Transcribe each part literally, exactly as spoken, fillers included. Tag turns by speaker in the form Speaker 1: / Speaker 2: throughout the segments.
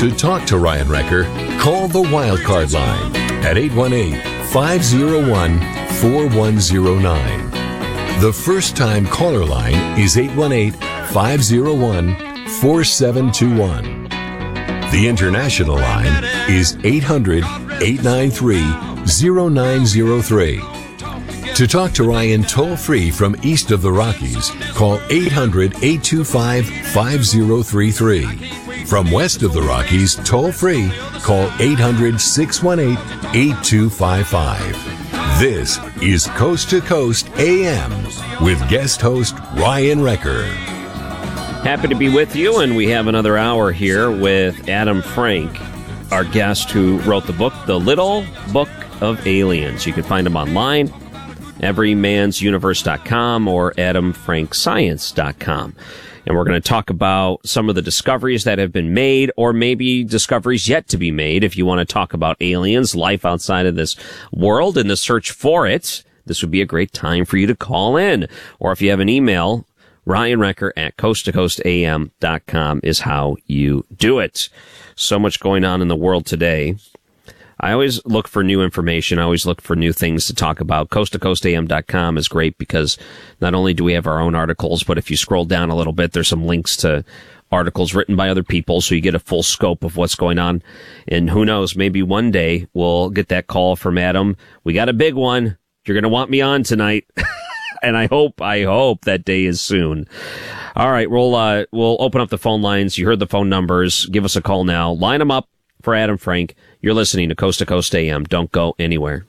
Speaker 1: To talk to Ryan Wrecker, call the Wildcard line at eight one eight, five oh one, four one oh nine. The first-time caller line is eight one eight, five oh one, four seven two one. The international line is eight hundred, eight nine three, oh nine oh three. To talk to Ryan toll-free from east of the Rockies, call eight hundred, eight two five, five oh three three. From west of the Rockies, toll-free, call eight hundred, six one eight, eight two five five. This is Coast to Coast A M with guest host Ryan Wrecker.
Speaker 2: Happy to be with you, and we have another hour here with Adam Frank, our guest who wrote the book, The Little Book of Aliens. You can find him online, every mans universe dot com or adam frank science dot com. And we're going to talk about some of the discoveries that have been made, or maybe discoveries yet to be made. If you want to talk about aliens, life outside of this world, and the search for it, this would be a great time for you to call in. Or if you have an email, Ryan Wrecker at coast to coast a m dot com is how you do it. So much going on in the world today. I always look for new information. I always look for new things to talk about. coast to coast a m dot com is great because not only do we have our own articles, but if you scroll down a little bit, there's some links to articles written by other people, so you get a full scope of what's going on. And who knows, maybe one day we'll get that call from Adam. We got a big one. You're going to want me on tonight. And I hope, I hope that day is soon. All right, we'll, uh, we'll open up the phone lines. You heard the phone numbers. Give us a call now. Line them up for Adam Frank. You're listening to Coast to Coast A M. Don't go anywhere.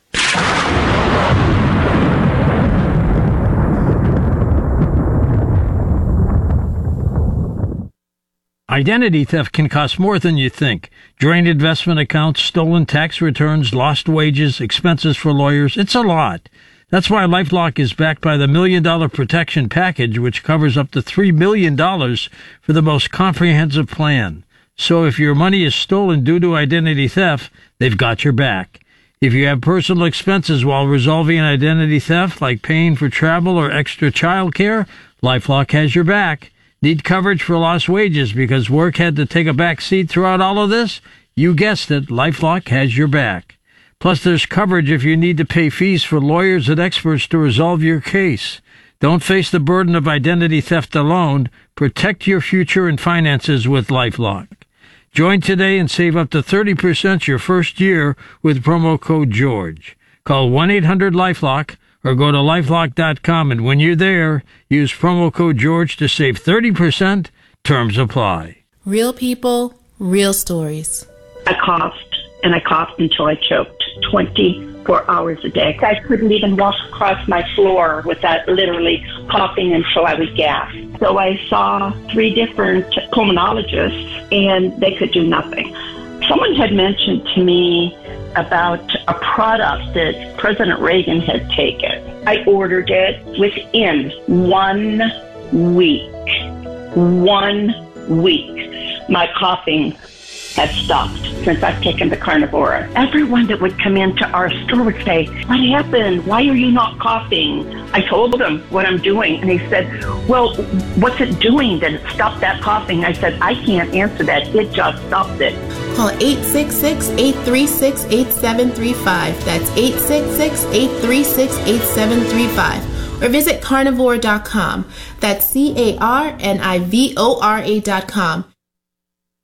Speaker 3: Identity theft can cost more than you think. Drained investment accounts, stolen tax returns, lost wages, expenses for lawyers. It's a lot. That's why LifeLock is backed by the Million Dollar Protection Package, which covers up to three million dollars for the most comprehensive plan. So if your money is stolen due to identity theft, they've got your back. If you have personal expenses while resolving an identity theft, like paying for travel or extra child care, LifeLock has your back. Need coverage for lost wages because work had to take a back seat throughout all of this? You guessed it, LifeLock has your back. Plus, there's coverage if you need to pay fees for lawyers and experts to resolve your case. Don't face the burden of identity theft alone. Protect your future and finances with LifeLock. Join today and save up to thirty percent your first year with promo code George. Call one eight hundred LifeLock or go to lifelock dot com, and when you're there, use promo code George to save thirty percent. Terms apply.
Speaker 4: Real people, real stories.
Speaker 5: I coughed, and I coughed until I choked twenty-four hours a day. I couldn't even walk across my floor without literally coughing until I would gasp. So I saw three different pulmonologists, and they could do nothing. Someone had mentioned to me about a product that President Reagan had taken. I ordered it within one week. One week. My coughing has stopped since I've taken the Carnivora. Everyone that would come into our store would say, "What happened? Why are you not coughing?" I told them what I'm doing, and they said, "Well, what's it doing that it stopped that coughing?" I said, "I can't answer that. It just stopped it."
Speaker 4: Call eight six six, eight three six, eight seven three five. That's eight six six, eight three six, eight seven three five. Or visit carnivore dot com. That's C A R N I V O R A dot com.